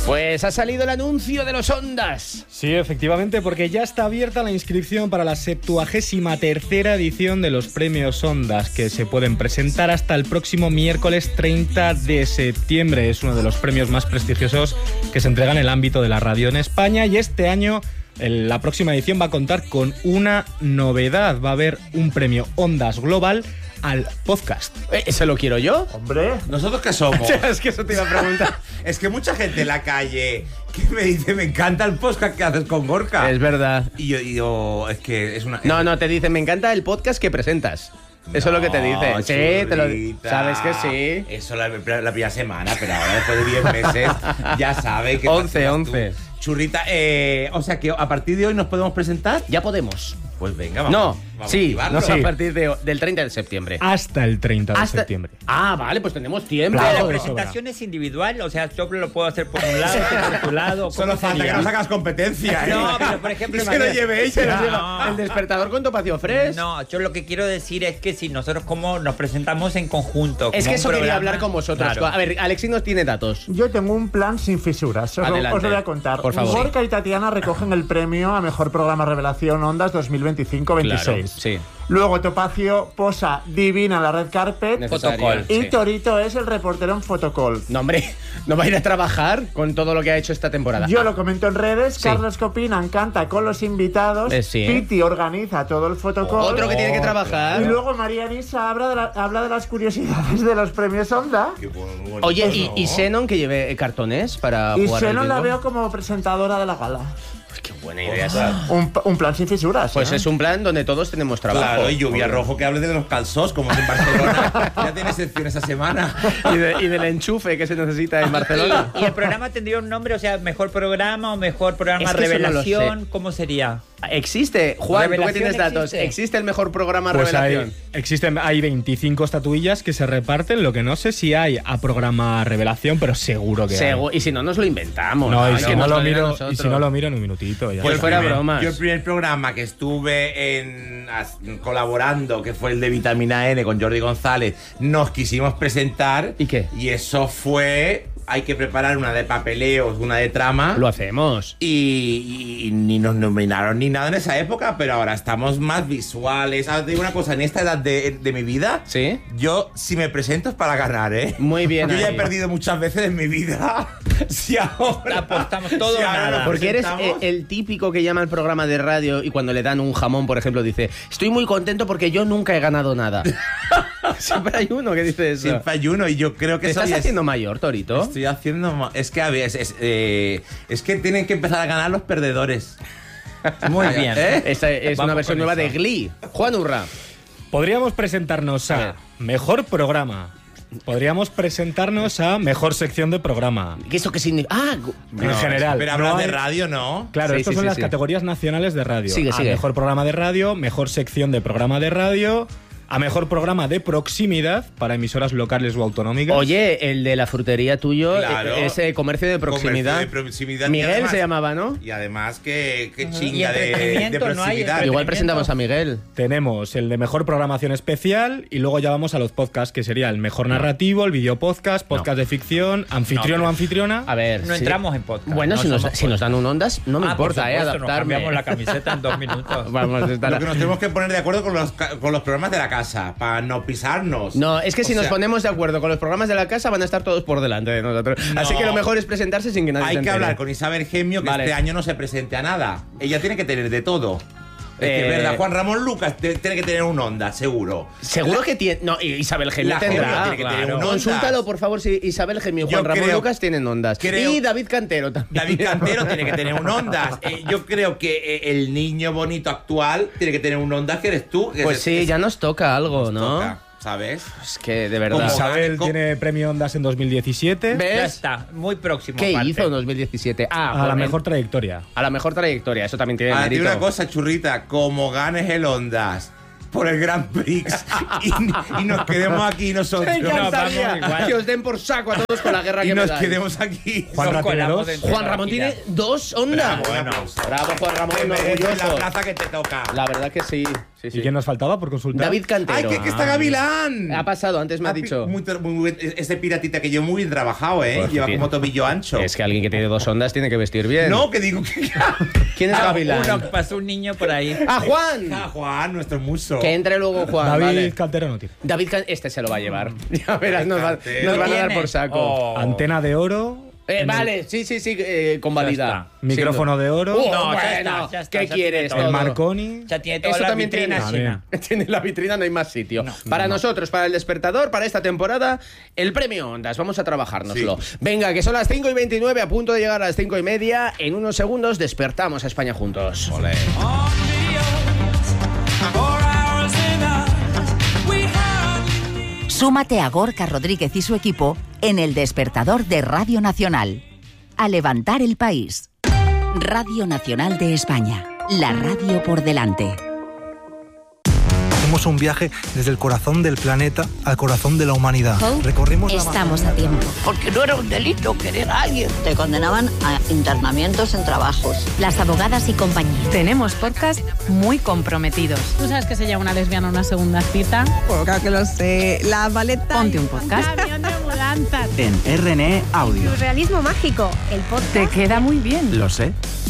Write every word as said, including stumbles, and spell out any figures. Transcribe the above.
Pues ha salido el anuncio de los Ondas. Sí, efectivamente, porque ya está abierta la inscripción para la septuagésima tercera edición de los premios Ondas, que se pueden presentar hasta el próximo miércoles treinta de septiembre. Es uno de los premios más prestigiosos que se entregan en el ámbito de la radio en España, y este año el, la próxima edición va a contar con una novedad. Va a haber un premio Ondas Global al podcast. ¿Eh, ¿Ese lo quiero yo? Hombre, ¿nosotros qué somos? Es que eso te iba a preguntar. Es que mucha gente en la calle que me dice, me encanta el podcast que haces con Gorka. Es verdad. Y yo, y yo es que es una... No, no, te dicen, me encanta el podcast que presentas. Eso No, es lo que te dicen. Sí, te lo churrita. sabes que sí. Eso la, la primera semana, pero ahora después de diez meses ya sabe que... once, once. Churrita, eh, o sea que a partir de hoy nos podemos presentar. Ya podemos. Pues venga, vamos. No, vamos sí, a no, activarlo. sí, a partir de, del treinta de septiembre. Hasta el treinta de Hasta- septiembre. Ah, vale, pues tenemos tiempo. Claro, La de presentación es individual, o sea, yo lo puedo hacer por un lado, por tu lado. Solo ¿cómo falta sería? que nos hagas competencia, ¿eh? No, pero por ejemplo, es que lo imagínate- llevéis. Se nos ya. lleva el despertador con Topacio Fresh. No, yo lo que quiero decir es que si nosotros como nos presentamos en conjunto. Es como que un eso quería programa, hablar con vosotros. claro. A ver, Alexis nos tiene datos. Yo tengo un plan sin fisuras, os, lo- Adelante, os lo voy a contar. por favor. Gorka y Tatiana recogen el premio a Mejor Programa Revelación Ondas dos mil veinticinco veintiséis. sí. Luego Topacio posa divina en la red carpet. Necesario, Fotocall. Y sí. Torito es el reportero en Fotocall. No, hombre, no va a ir a trabajar con todo lo que ha hecho esta temporada. Yo lo comento en redes, Sí. Carlos Copina canta con los invitados, Eh, sí. Piti organiza todo el Fotocall. Otro que tiene que Y trabajar. luego María Nisa habla de, la- habla de las curiosidades de los premios Onda. Qué bueno, bonito, Oye, ¿y, ¿no? y Shannon que lleve eh, cartones para Y jugar al Shannon la bingo? veo como presentadora de la gala. Pues qué buena idea esa. Un, un plan sin fisuras. Pues ¿eh? es un plan donde todos tenemos trabajo. Claro, y Lluvia Rojo que hable de los calzós, como es en Barcelona. Ya tiene sección esa semana. Y, de- y del enchufe que se necesita en Barcelona. Y el programa tendría un nombre, o sea, mejor programa o mejor programa Es que eso no lo revelación, sé. ¿cómo sería? Existe, Juan, tú que Revelación tienes datos. existe. ¿Existe el mejor programa Pues revelación? hay, existen, hay veinticinco estatuillas que se reparten. Lo que no sé si hay a programa Revelación, pero seguro que hay. Segu- y si no, nos lo inventamos. No, y Ay, si que no, nos lo den a miro, nosotros. y si no lo miro en un minutito. Ya. Pues Yo fuera el primer- bromas. Yo el primer programa que estuve en, as- colaborando, que fue el de Vitamina N con Jordi González, nos quisimos presentar. ¿Y qué? Y eso fue... Hay que preparar una de papeleos, una de trama. Lo hacemos. Y, y ni nos nominaron ni nada en esa época, pero ahora estamos más visuales. Ahora te digo una cosa, en esta edad de, de mi vida, ¿Sí? yo si me presento es para ganar, ¿eh? Muy bien. Yo ya he ahí. perdido muchas veces en mi vida. Si ahora Apostamos todo si o ahora nada. nos Porque eres presentamos- eh, el típico que llama al programa de radio y cuando le dan un jamón, por ejemplo, dice: estoy muy contento porque yo nunca he ganado nada. Siempre hay uno que dice eso. Siempre hay uno y yo creo que ¿Te soy estás es- haciendo mayor, Torito? Estoy haciendo... ma- Es que a ver, es, es, eh, es que tienen que empezar a ganar los perdedores. Muy bien. ¿Eh? Esta es Vamos una versión con nueva eso. de Glee. Juan Urra. Podríamos presentarnos A ver. a Mejor Programa. Podríamos presentarnos a Mejor Sección de Programa. ¿Qué esto qué significa? Ah, gu- En general. Pero no hablar de hay- radio, ¿no? Claro, Sí, estas sí, son sí, las sí. categorías nacionales de radio. Sigue, a sigue. Mejor Programa de Radio, Mejor Sección de Programa de Radio, a Mejor Programa de Proximidad para emisoras locales o autonómicas. oye, el de la frutería tuyo, Claro. eh, ese comercio de proximidad. Comercio de proximidad. Y Miguel además- se llamaba, ¿no? Y además que, que Y chinga de, de entretenimiento, no hay proximidad. entretenimiento. Igual presentamos a Miguel. Tenemos el de Mejor Programación Especial y luego ya vamos a los podcasts, que sería el Mejor Narrativo, el Video Podcast, Podcast de Ficción, Anfitrión No, o Anfitriona. A ver. No sí. entramos en podcast. Bueno, no si, nos, somos si nos dan un ondas, no me Ah, por importa, eh, supuesto, nos adaptarme. cambiamos la camiseta en dos minutos. Vamos a estar. Lo que nos tenemos que poner de acuerdo con los, ca- con los programas de la casa, para no pisarnos. No, es que si O nos sea, ponemos de acuerdo con los programas de la casa van a estar todos por delante de nosotros. No. Así que lo mejor es presentarse sin que nadie se Hay que entere. hablar con Isabel Gemio, que Vale. este año no se presente a nada. Ella tiene que tener de todo. Es que Eh, es verdad, Juan Ramón Lucas te- tiene que tener un Onda, seguro. Seguro que tiene. No, Isabel Gemio La tendrá. Gemio tiene que tener claro. un Ondas. Consúltalo, por favor, si Isabel Gemio y Yo Juan Ramón creo- Lucas tienen ondas. creo- Y David Cantero también. David Cantero tiene que tener un Ondas. Eh, yo creo que eh, el niño bonito actual tiene que tener un Ondas, que eres tú. que Pues es- sí, es- ya nos toca algo, ¿no? toca, ¿sabes? Es que de verdad. Como Isabel ¿Cómo? tiene premio Ondas en dos mil diecisiete ¿Ves? Ya está, muy próximo. ¿Qué aparte. hizo en dos mil diecisiete? Ah, a la bueno, mejor trayectoria. a la mejor trayectoria, eso también tiene Ahora, te mérito. digo una cosa, churrita, como ganes el Ondas por el Grand Prix y, y nos quedemos aquí nosotros. Me encantaría vamos igual. que os den por saco a todos con la guerra Y que me nos dais. quedemos aquí. Juan Nos Ramón tiene colamos dos. dentro Juan de la Ramón máquina. tiene dos ondas. Bravo, bueno. Bravo, Juan Ramón, Te mereces la orgulloso. plaza que te toca. La verdad que sí. sí, sí. ¿Y quién nos faltaba por consultar? David Cantero. ¡Ay, que, que está Gavilán! Ha pasado, antes me ha pi- dicho. Muy, muy, muy- este piratita que yo muy bien trabajado, ¿eh? Pues, Lleva tío. como tobillo ancho. Es que alguien que tiene dos ondas tiene que vestir bien. No, que digo que... ¿Quién es Ah, Gavilán? uno, pasó un niño por ahí. ¡Ah, Juan! Ah, Juan, nuestro muso. Que entre luego Juan, David vale. Cantero no tiene. David Can- este se lo va a llevar. Ya verás, nos, va- Cantero. nos van a dar ¿Tiene? por saco. Oh. Antena de oro. Eh, en el- vale, sí, sí, sí, eh, convalida. está. Micrófono de oro. Uh, No, ya bueno, está, ya está, ¿qué ya quieres? tiene el todo? Marconi. Ya tiene toda Eso la también tiene. vitrina También. llena. Tiene la vitrina, no hay más sitio. para nosotros, para el despertador, para esta temporada, el premio Ondas. Vamos a trabajárnoslo. Venga, que son las cinco y veintinueve, a punto de llegar a las cinco y media. En unos segundos despertamos a España juntos. Olé. Súmate a Gorka Rodríguez y su equipo en el despertador de Radio Nacional. A levantar el país. Radio Nacional de España. La radio por delante. Hacemos un viaje desde el corazón del planeta al corazón de la humanidad. Recorrimos la Estamos a tiempo. Porque no era un delito querer a alguien. Te condenaban a internamientos en trabajos. Las abogadas y compañía. Tenemos podcast muy comprometidos. ¿Tú sabes que se llama una lesbiana una segunda cita? Pues claro que lo sé. La maleta. Ponte un podcast. Camión de mudanzas. En R N E Audio. Realismo mágico. El podcast. Te queda muy bien. Lo sé.